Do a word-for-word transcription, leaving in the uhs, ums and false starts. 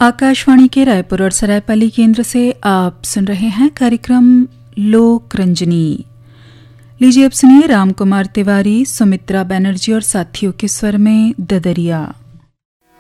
आकाशवाणी के रायपुर और सरायपाली केंद्र से आप सुन रहे हैं कार्यक्रम लोक रंजनी। लीजिए अब सुनिए राम कुमार तिवारी, सुमित्रा बनर्जी और साथियों के स्वर में ददरिया।